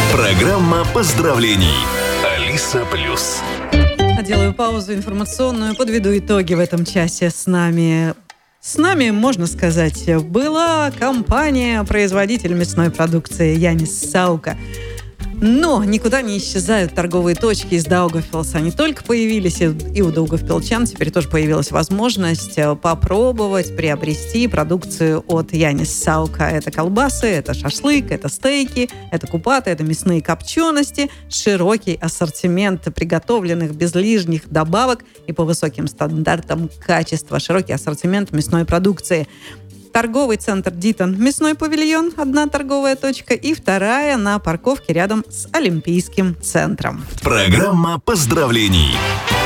Программа поздравлений. Алиса Плюс. Делаю паузу информационную, подведу итоги в этом часе с нами. С нами, можно сказать, была компания-производитель мясной продукции Янис Саука. Но никуда не исчезают торговые точки из Даугавпилса. Они только появились, и у даугавпилчан теперь тоже появилась возможность попробовать приобрести продукцию от Янис Саука. Это колбасы, это шашлык, это стейки, это купаты, это мясные копчености, широкий ассортимент приготовленных без лишних добавок и по высоким стандартам качества. Широкий ассортимент мясной продукции. Торговый центр «Дитон», мясной павильон, одна торговая точка, и вторая на парковке рядом с Олимпийским центром. Программа поздравлений.